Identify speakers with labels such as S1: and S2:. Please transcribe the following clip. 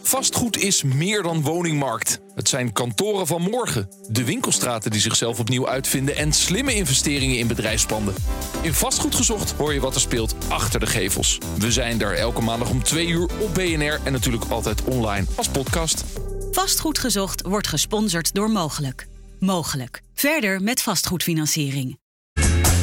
S1: Vastgoed is meer dan woningmarkt. Het zijn kantoren van morgen, de winkelstraten die zichzelf opnieuw uitvinden en slimme investeringen in bedrijfspanden. In Vastgoed Gezocht hoor je wat er speelt achter de gevels. We zijn daar elke maandag om 2 uur op BNR en natuurlijk altijd online als podcast.
S2: Vastgoed Gezocht wordt gesponsord door Mogelijk. Mogelijk. Verder met vastgoedfinanciering.